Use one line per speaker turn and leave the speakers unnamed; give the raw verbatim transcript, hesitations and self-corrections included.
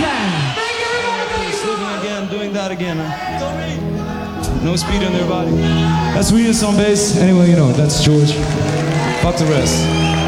Sleeping again, doing that again. Huh? No speed in their body. That's Rios on bass. Anyway, you know, that's George. Fuck the rest.